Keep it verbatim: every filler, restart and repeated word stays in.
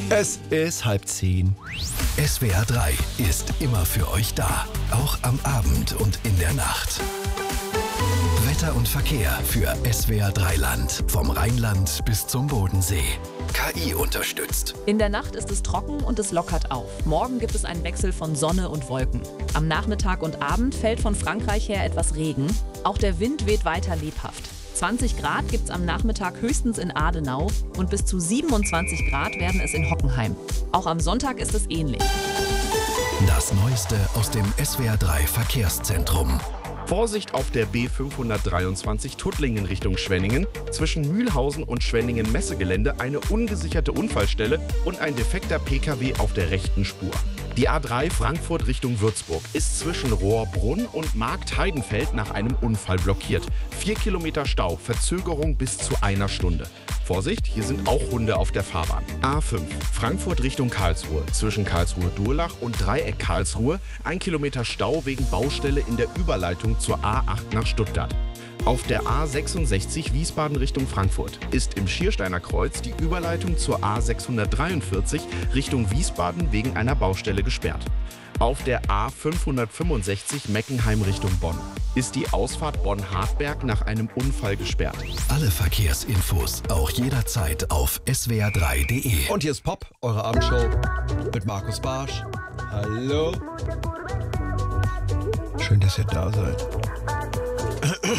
Es ist halb zehn. S W R drei ist immer für euch da, auch am Abend und in der Nacht. Wetter und Verkehr für S W R drei Land, vom Rheinland bis zum Bodensee. K I unterstützt. In der Nacht ist es trocken und es lockert auf. Morgen gibt es einen Wechsel von Sonne und Wolken. Am Nachmittag und Abend fällt von Frankreich her etwas Regen. Auch der Wind weht weiter lebhaft. zwanzig Grad gibt es am Nachmittag höchstens in Adenau und bis zu siebenundzwanzig Grad werden es in Hockenheim. Auch am Sonntag ist es ähnlich. Das Neueste aus dem S W R drei Verkehrszentrum. Vorsicht auf der B fünfhundertdreiundzwanzig Tuttlingen Richtung Schwenningen. Zwischen Mühlhausen und Schwenningen Messegelände eine ungesicherte Unfallstelle und ein defekter P K W auf der rechten Spur. Die A drei Frankfurt Richtung Würzburg ist zwischen Rohrbrunn und Markt-Heidenfeld nach einem Unfall blockiert. Vier Kilometer Stau, Verzögerung bis zu einer Stunde. Vorsicht, hier sind auch Hunde auf der Fahrbahn. A fünf Frankfurt Richtung Karlsruhe. Zwischen Karlsruhe-Durlach und Dreieck Karlsruhe ein Kilometer Stau wegen Baustelle in der Überleitung zur A acht nach Stuttgart. Auf der A sechsundsechzig Wiesbaden Richtung Frankfurt ist im Schiersteiner Kreuz die Überleitung zur A sechshundertdreiundvierzig Richtung Wiesbaden wegen einer Baustelle gesperrt. Auf der A fünfhundertfünfundsechzig Meckenheim Richtung Bonn ist die Ausfahrt Bonn-Hartberg nach einem Unfall gesperrt. Alle Verkehrsinfos auch jederzeit auf S W R drei punkt de. Und hier ist Pop, eure Abendshow mit Markus Barsch. Hallo. Schön, dass ihr da seid.